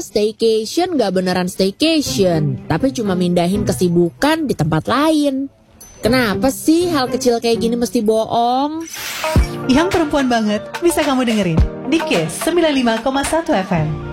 staycation gak beneran staycation, tapi cuma mindahin kesibukan di tempat lain. Kenapa sih hal kecil kayak gini mesti bohong? Yang perempuan banget bisa kamu dengerin di KISS 95,1 FM.